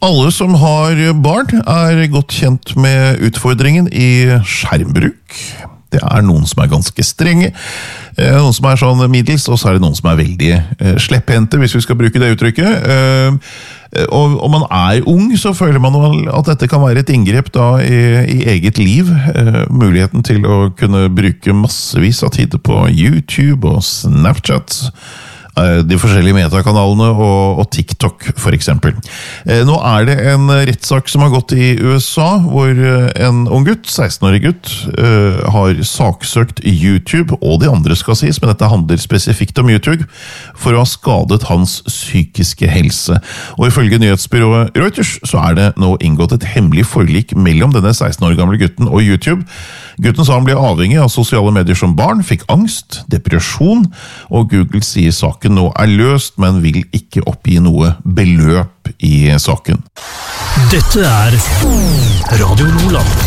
Alle som har barn godt kjent med utfordringen I skjermbruk. Det noen som ganske strenge, noen som sånn middels, og så det noen som veldig slepphendte, hvis vi skal bruke det uttrykket. Og om man ung, så føler man at dette kan være et inngrep da I eget liv. Muligheten til å kunne bruke massevis av tid på YouTube og Snapchat, de forskjellige metakanalene og TikTok for eksempel. Nå det en rettssak som har gått I USA, hvor en ung gutt, 16-årig gutt, har saksøkt YouTube, og de andre skal sies, men dette handler spesifikt om YouTube, for å ha skadet hans psykiske helse. Og ifølge nyhetsbyrået Reuters, så det nå inngått et hemmelig forlik mellom denne 16 år gamle gutten og YouTube. Gutten sa han ble avhengig av sosiale medier som barn, fikk angst, depresjon, og Google sier saken nå løst, men vil ikke oppgi noe beløp I saken. Dette Radio Nordland.